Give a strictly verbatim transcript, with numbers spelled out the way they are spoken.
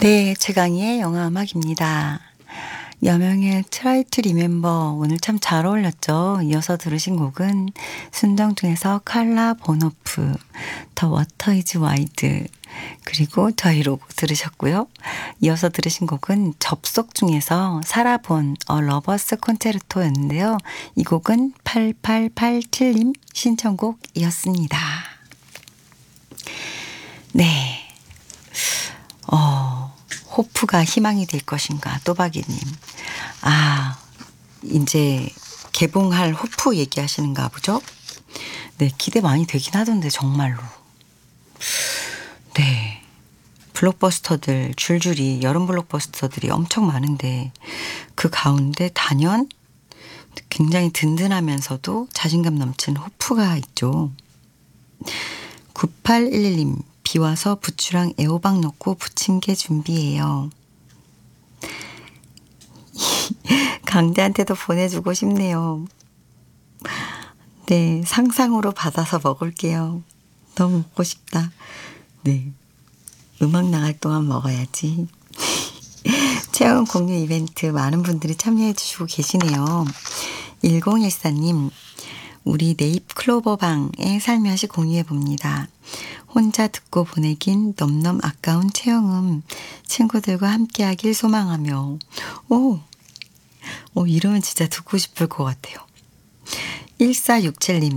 네, 최강희의 영화 음악입니다. 여명의 Try to Remember 오늘 참 잘 어울렸죠. 이어서 들으신 곡은 순정중에서 칼라 보노프 The Water is Wide 그리고 저희로 들으셨고요. 이어서 들으신 곡은 접속 중에서 사라본 어 러버스 콘체르토였는데요. 이 곡은 팔팔팔칠 님 신청곡이었습니다. 네. 어, 호프가 희망이 될 것인가, 또박이님. 아, 이제 개봉할 호프 얘기하시는가 보죠? 네, 기대 많이 되긴 하던데, 정말로. 네. 블록버스터들, 줄줄이, 여름 블록버스터들이 엄청 많은데, 그 가운데 단연 굉장히 든든하면서도 자신감 넘치는 호프가 있죠. 구팔일일 님. 비 와서 부추랑 애호박 넣고 부침개 준비해요. 강대한테도 보내주고 싶네요. 네, 상상으로 받아서 먹을게요. 너무 먹고 싶다. 네, 음악 나갈 동안 먹어야지. 체험 공유 이벤트 많은 분들이 참여해 주시고 계시네요. 일공일사 님, 우리 네잎 클로버방에 살며시 공유해 봅니다. 혼자 듣고 보내긴 넘넘 아까운 체험음 친구들과 함께하길 소망하며. 오, 오 이러면 진짜 듣고 싶을 것 같아요. 일사육칠 님